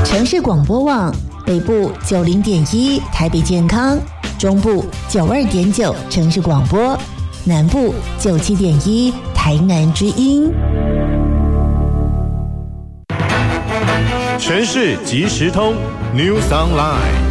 城市广播网北部90.1台北健康，中部92.9城市广播，南部97.1台南之音。 城市即时通 News Online。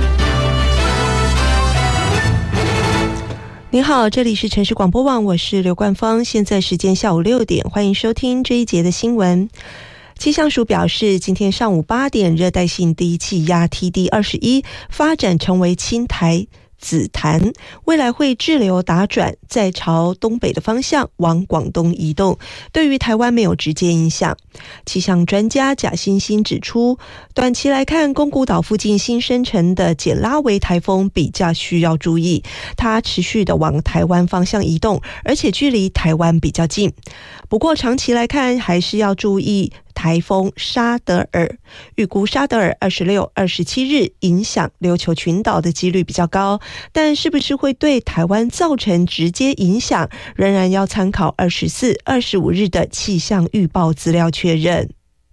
您好，这里是城市广播网，我是刘冠芳，现在时间下午6点，欢迎收听这一节的新闻。气象署表示，今天上午8点，热带性低气压 TD21 发展成为轻台紫檀，未来会滞留打转，再朝东北的方向往广东移动，对于台湾没有直接影响。气象专家贾欣欣指出，短期来看，宫古岛附近新生成的简拉维台风比较需要注意，它持续的往台湾方向移动，而且距离台湾比较近。不过长期来看，还是要注意台风沙德尔，预估沙德尔26、27日影响琉球群岛的几率比较高，但是不是会对台湾造成直接影响，仍然要参考24、25日的气象预报资料确认。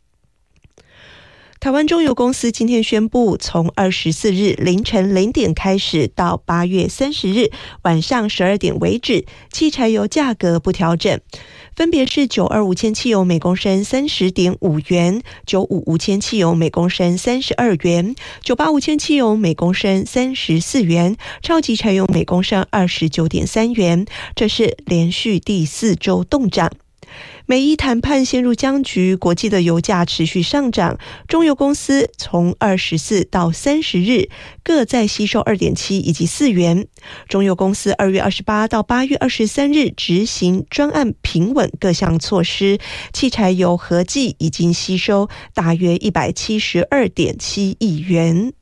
台湾中油公司今天宣布，从24日凌晨0点开始到8月30日晚上12点为止，汽柴油价格不调整，分别是925无铅汽油每公升30.5元，95无铅汽油每公升32元，98无铅汽油每公升34元，超级柴油每公升29.3元，这是连续第4周动涨。美伊谈判陷入僵局，国际的油价持续上涨，中油公司从24到30日各再吸收 2.7 以及4元。中油公司2月28到8月23日执行专案平稳各项措施，汽柴油合计已经吸收大约 172.7 亿元。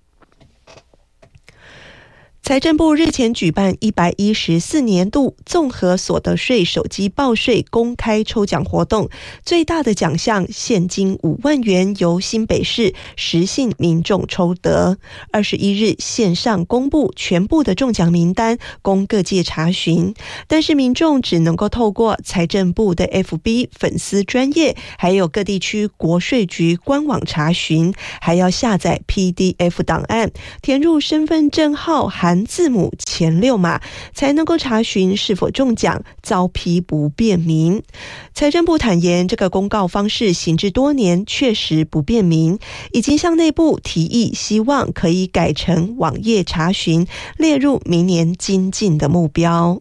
财政部日前举办114年度综合所得税手机报税公开抽奖活动，最大的奖项现金5万元由新北市实信民众抽得。21日线上公布全部的中奖名单，供各界查询，但是民众只能够透过财政部的 FB 粉丝专页，还有各地区国税局官网查询，还要下载 PDF 档案，填入身份证号含字母前6码，才能够查询是否中奖，遭批不便民。财政部坦言，这个公告方式行之多年，确实不便民，已经向内部提议，希望可以改成网页查询，列入明年精进的目标。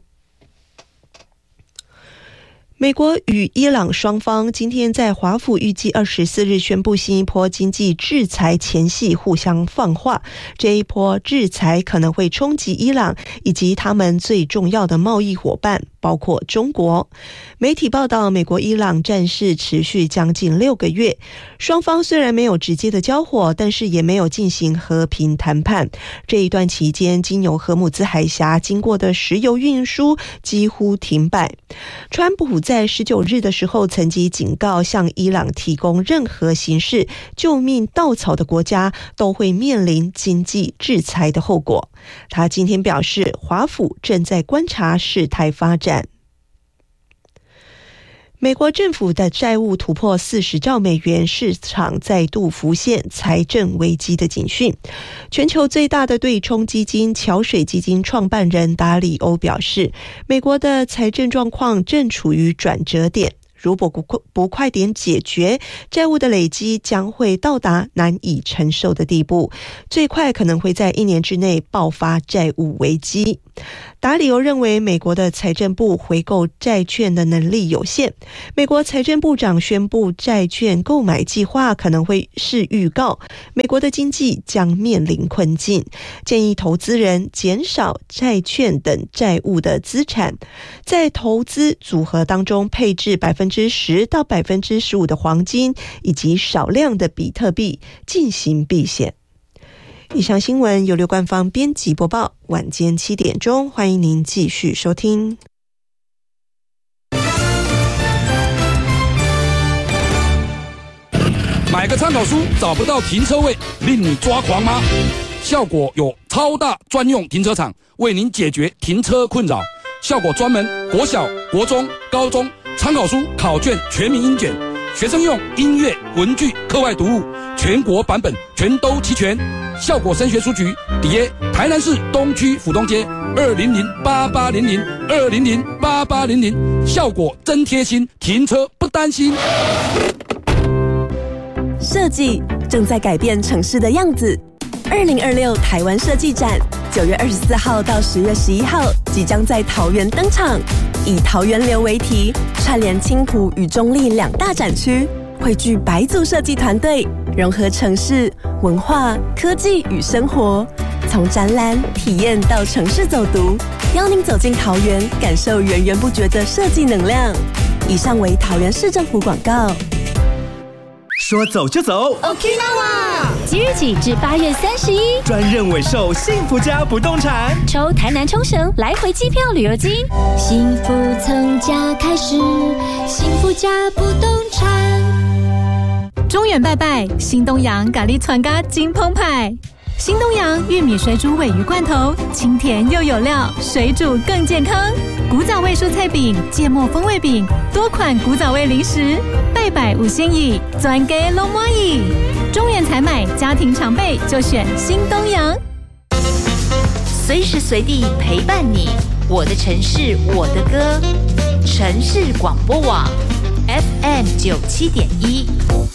美国与伊朗双方今天在华府预计24日宣布新一波经济制裁前夕互相放话，这一波制裁可能会冲击伊朗以及他们最重要的贸易伙伴，包括中国。媒体报道，美国伊朗战事持续将近6个月，双方虽然没有直接的交火，但是也没有进行和平谈判。这一段期间，经由荷姆兹海峡经过的石油运输几乎停摆。川普在19日的时候曾经警告，向伊朗提供任何形式救命稻草的国家都会面临经济制裁的后果。他今天表示，华府正在观察事态发展。美国政府的债务突破40兆美元，市场再度浮现财政危机的警讯。全球最大的对冲基金桥水基金创办人达里欧表示，美国的财政状况正处于转折点，如果不快点解决，债务的累积将会到达难以承受的地步，最快可能会在1年之内爆发债务危机。达里欧认为，美国的财政部回购债券的能力有限，美国财政部长宣布债券购买计划可能会是预告，美国的经济将面临困境，建议投资人减少债券等债务的资产，在投资组合当中配置10%到15%的黄金以及少量的比特币进行避险。以上新闻由刘冠芳编辑播报，晚间7点钟，欢迎您继续收听。 买个参考书找不到停车位，令你抓狂吗？效果有超大专用停车场，为您解决停车困扰。效果专门国小、国中、高中参考书考卷全民英检， 学生用音乐、文具、课外读物，全国版本全都齐全。效果升学书局底下台南市东区府东街2008800，2008800，效果真贴心，停车不担心。 设计正在改变城市的样子。2026台湾设计展9月24号到10月11号即将在桃园登场，以桃园流为题，串联青埔与中壢2大展区，汇聚百组设计团队，融合城市文化、科技与生活，从展览体验到城市走读，邀您走进桃园，感受源源不绝的设计能量。以上为桃园市政府广告。 说走就走 Okinawa 即日起至8月31， 专任委售幸福家不动产， 抽台南冲绳来回机票旅游金，幸福从家开始，幸福家不动产。 中原拜拜，新东阳咖喱团咖金澎湃。新东阳玉米水煮鲔鱼罐头，清甜又有料，水煮更健康。古早味蔬菜饼、芥末风味饼，多款古早味零食，拜拜五星椅，专给龙妈椅。中原采买，家庭常备就选新东阳。 随时随地陪伴你，我的城市，我的歌。城市广播网 FM 97.1。